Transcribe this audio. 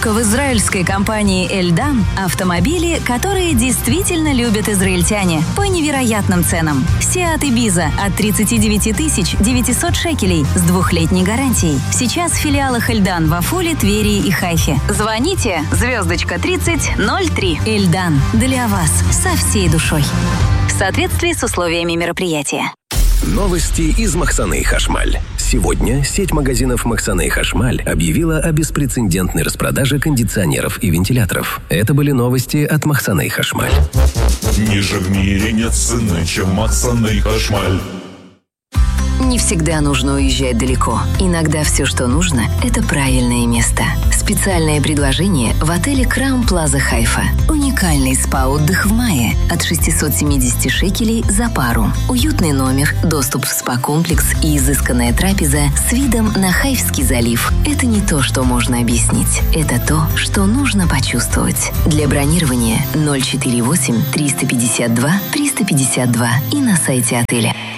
Только в израильской компании «Эльдан» автомобили, которые действительно любят израильтяне по невероятным ценам. Seat Ibiza от 39 900 шекелей с 2-летней гарантией. Сейчас в филиалах «Эльдан» в Афуле, Твери и Хайфе. Звоните *3003. «Эльдан» для вас со всей душой. В соответствии с условиями мероприятия. Новости из Махсаны Хашмаль. Сегодня сеть магазинов Махсаны Хашмаль объявила о беспрецедентной распродаже кондиционеров и вентиляторов. Это были новости от Махсаны Хашмаль. Ниже в мире нет цены, чем Махсаны Хашмаль. Не всегда нужно уезжать далеко. Иногда все, что нужно, это правильное место. Специальное предложение в отеле Краун Плаза Хайфа. Уникальный спа-отдых в мае от 670 шекелей за пару. Уютный номер, доступ в спа-комплекс и изысканная трапеза с видом на Хайфский залив. Это не то, что можно объяснить. Это то, что нужно почувствовать. Для бронирования 048 352 352 и на сайте отеля.